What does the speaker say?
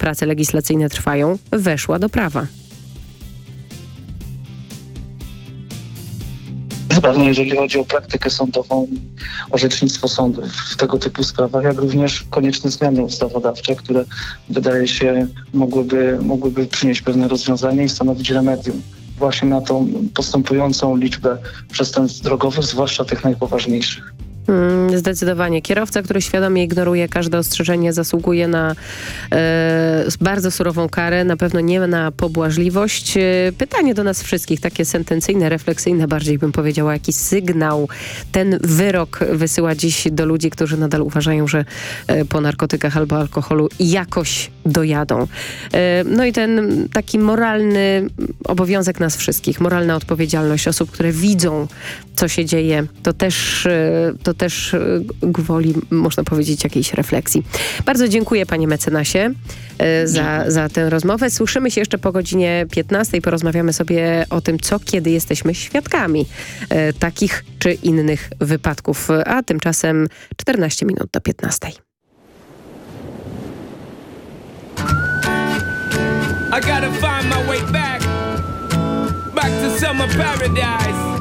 prace legislacyjne trwają, weszła do prawa. Pewnie jeżeli chodzi o praktykę sądową, orzecznictwo sądów w tego typu sprawach, jak również konieczne zmiany ustawodawcze, które wydaje się mogłyby przynieść pewne rozwiązanie i stanowić remedium właśnie na tą postępującą liczbę przestępstw drogowych, zwłaszcza tych najpoważniejszych. Zdecydowanie. Kierowca, który świadomie ignoruje każde ostrzeżenie, zasługuje na bardzo surową karę, na pewno nie na pobłażliwość. Pytanie do nas wszystkich, takie sentencyjne, refleksyjne bardziej bym powiedziała, jaki sygnał ten wyrok wysyła dziś do ludzi, którzy nadal uważają, że po narkotykach albo alkoholu jakoś dojadą. No i ten taki moralny obowiązek nas wszystkich, moralna odpowiedzialność osób, które widzą, co się dzieje, to też gwoli, można powiedzieć, jakiejś refleksji. Bardzo dziękuję, panie mecenasie, za tę rozmowę. Słyszymy się jeszcze po godzinie 15. Porozmawiamy sobie o tym, co kiedy jesteśmy świadkami takich czy innych wypadków. A tymczasem 14 minut do 15. I gotta find my way back to summer paradise.